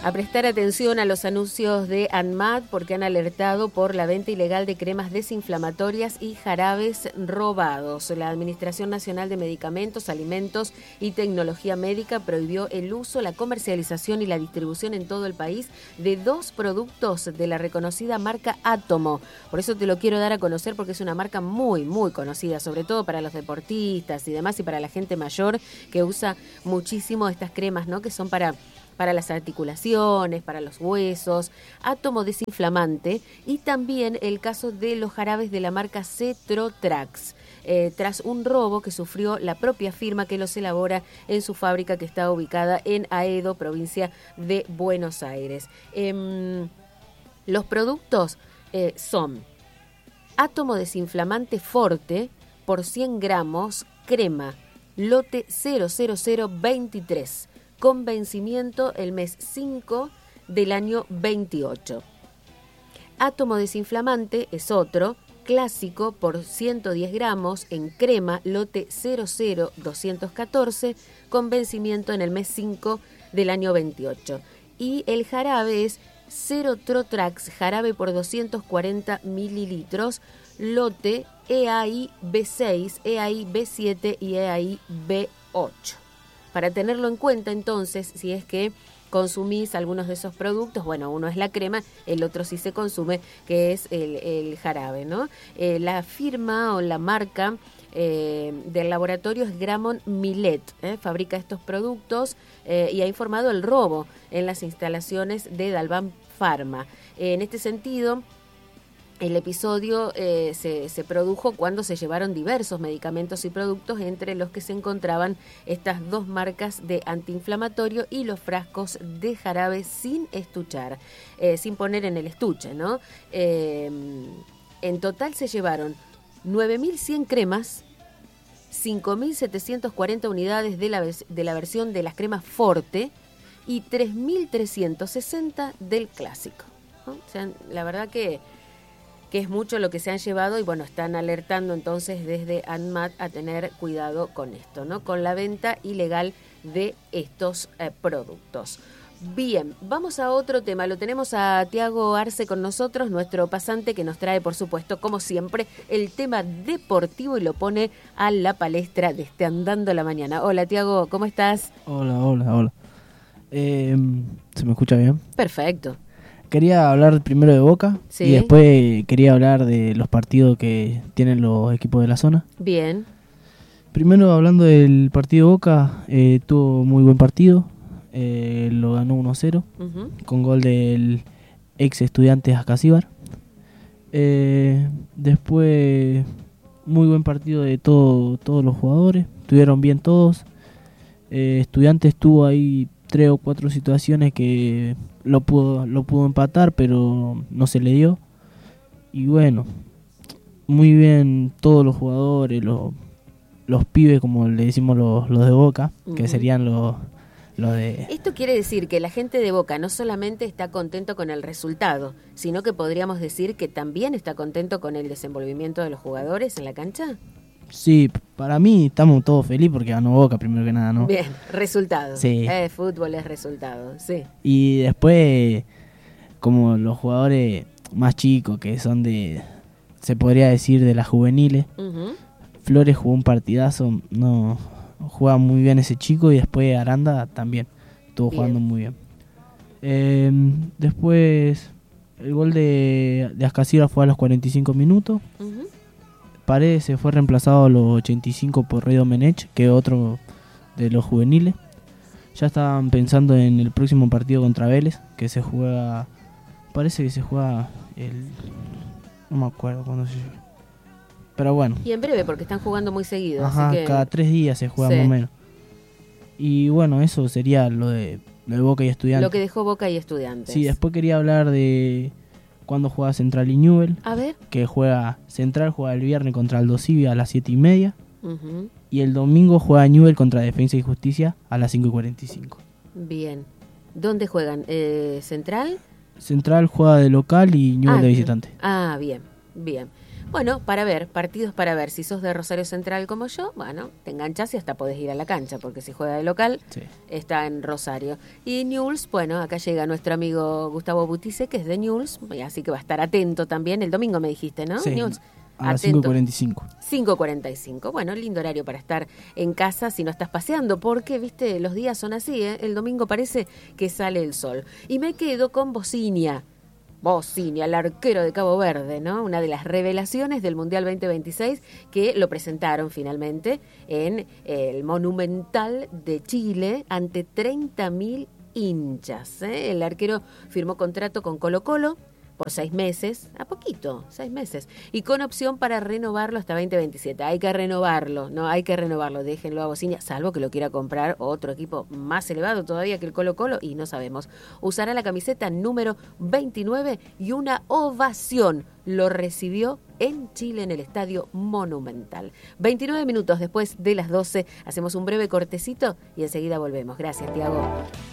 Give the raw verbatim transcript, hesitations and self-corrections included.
A prestar atención a los anuncios de ANMAT porque han alertado por la venta ilegal de cremas desinflamatorias y jarabes robados. La Administración Nacional de Medicamentos, Alimentos y Tecnología Médica prohibió el uso, la comercialización y la distribución en todo el país de dos productos de la reconocida marca Átomo. Por eso te lo quiero dar a conocer porque es una marca muy, muy conocida, sobre todo para los deportistas y demás y para la gente mayor que usa muchísimo estas cremas, ¿no? Que son para... para las articulaciones, para los huesos, Átomo desinflamante y también el caso de los jarabes de la marca Cetrotrax, eh, tras un robo que sufrió la propia firma que los elabora en su fábrica que está ubicada en Aedo, provincia de Buenos Aires. Eh, los productos eh, son Átomo desinflamante Forte por cien gramos, crema, lote cero cero cero veintitrés. Con vencimiento el mes cinco del año veintiocho. Átomo desinflamante es otro, clásico por ciento diez gramos en crema, lote cero cero doscientos catorce, con vencimiento en el mes cinco del año veintiocho. Y el jarabe es Cetrotrax, jarabe por doscientos cuarenta mililitros, lote E A I B seis, E A I B siete y E A I B ocho. Para tenerlo en cuenta, entonces, si es que consumís algunos de esos productos, bueno, uno es la crema, el otro sí se consume, que es el, el jarabe, ¿no? Eh, la firma o la marca eh, del laboratorio es Gramont Millet, ¿eh? Fabrica estos productos eh, y ha informado el robo en las instalaciones de Dalvan Pharma. Eh, en este sentido... El episodio eh, se, se produjo cuando se llevaron diversos medicamentos y productos, entre los que se encontraban estas dos marcas de antiinflamatorio y los frascos de jarabe sin estuchar, eh, sin poner en el estuche, ¿no? Eh, en total se llevaron nueve mil cien cremas, cinco mil setecientas cuarenta unidades de la, de la versión de las cremas Forte y tres mil trescientos sesenta del clásico, ¿no? O sea, la verdad que... que es mucho lo que se han llevado y bueno, están alertando entonces desde ANMAT a tener cuidado con esto, ¿no? Con la venta ilegal de estos eh, productos. Bien, vamos a otro tema. Lo tenemos a Tiago Arce con nosotros, nuestro pasante que nos trae, por supuesto, como siempre, el tema deportivo y lo pone a la palestra de este Andando la Mañana. Hola, Tiago, ¿cómo estás? Hola, hola, hola. Eh, ¿Se me escucha bien? Perfecto. Quería hablar primero de Boca, ¿sí? Y después quería hablar de los partidos que tienen los equipos de la zona. Bien. Primero, hablando del partido de Boca, eh, tuvo muy buen partido, eh, lo ganó uno cero, uh-huh. con gol del ex Estudiantes Ascasíbar. Eh, después, muy buen partido de todo, todos los jugadores, estuvieron bien todos. Eh, Estudiantes tuvo ahí tres o cuatro situaciones que lo pudo lo pudo empatar, pero no se le dio. Y bueno, muy bien todos los jugadores, los, los pibes, como le decimos los, los de Boca, uh-huh. que serían los, los de... Esto quiere decir que la gente de Boca no solamente está contento con el resultado, sino que podríamos decir que también está contento con el desenvolvimiento de los jugadores en la cancha. Sí, para mí estamos todos felices porque ganó Boca primero que nada, ¿no? Bien, resultado. Sí. Eh, fútbol es resultado, sí. Y después, como los jugadores más chicos que son de, se podría decir, de las juveniles, uh-huh. Flores jugó un partidazo, no juega muy bien ese chico, y después Aranda también estuvo bien. Jugando muy bien. Eh, después, el gol de, de Ascasíbar fue a los cuarenta y cinco minutos. Uh-huh. Paredes se fue reemplazado a los ochenta y cinco por Rey Domenech, que es otro de los juveniles. Ya estaban pensando en el próximo partido contra Vélez, que se juega, parece que se juega el, no me acuerdo cuándo se juega, pero bueno. Y en breve, porque están jugando muy seguido. Ajá, así que... cada tres días se juega, sí. Más o menos. Y bueno, eso sería lo de, lo de Boca y Estudiantes. Lo que dejó Boca y Estudiantes. Sí, después quería hablar de cuando juega Central y Newell. A ver. Que juega Central, juega el viernes contra Aldo Civi a las siete y media. Uh-huh. Y el domingo juega Newell contra Defensa y Justicia a las cinco y cuarenta y cinco. Bien. ¿Dónde juegan? ¿Eh, ¿Central? Central juega de local y Newell ah, de visitante. Ah, bien, bien. Bueno, para ver, partidos para ver. Si sos de Rosario Central como yo, bueno, te enganchás y hasta podés ir a la cancha, porque si juega de local, sí, está en Rosario. Y Newell's, bueno, acá llega nuestro amigo Gustavo Butice, que es de Newell's, así que va a estar atento también. El domingo me dijiste, ¿no? Sí, Newell's. a las cinco y cuarenta y cinco. cinco y cuarenta y cinco. Bueno, lindo horario para estar en casa si no estás paseando, porque, viste, los días son así, ¿eh? El domingo parece que sale el sol. Y me quedo con Bocinia. Bocinia, el arquero de Cabo Verde, ¿no? Una de las revelaciones del Mundial veinte veintiséis, que lo presentaron finalmente en el Monumental de Chile ante treinta mil hinchas, ¿eh? El arquero firmó contrato con Colo-Colo por seis meses, a poquito, seis meses, y con opción para renovarlo hasta veinte veintisiete. Hay que renovarlo, no, hay que renovarlo, déjenlo a Bocinia, salvo que lo quiera comprar otro equipo más elevado todavía que el Colo-Colo, y no sabemos. Usará la camiseta número veintinueve y una ovación lo recibió en Chile en el Estadio Monumental. veintinueve minutos después de las doce, hacemos un breve cortecito y enseguida volvemos. Gracias, Tiago.